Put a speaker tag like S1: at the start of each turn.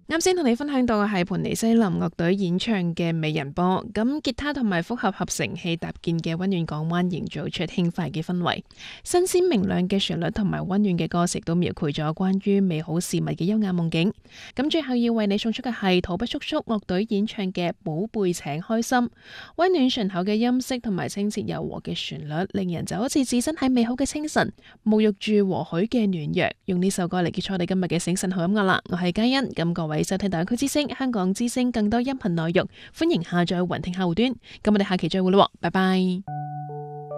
S1: 啱先同你分享到嘅係盤尼西林樂隊演唱嘅《美人波》，咁吉他同埋複合合成器搭建嘅溫暖港灣，營造出輕快嘅氛圍。新鮮明亮嘅旋律同埋溫暖嘅歌詞都描繪咗關於美好事物嘅優雅夢境。咁最後要為你送出嘅係土筆叔叔樂隊演唱嘅《寶貝請開心》，溫暖順口嘅音色同埋清澈柔和嘅旋律，令人就好似置身喺美好嘅清晨，沐浴住和煦嘅暖陽。用呢首歌嚟結束我哋今日嘅醒晨好音樂啦。我係嘉欣，咁各位收聽大灣區之聲、香港之聲更多音頻內容，歡迎下載雲聽客戶端。咁我哋下期再會啦，拜拜。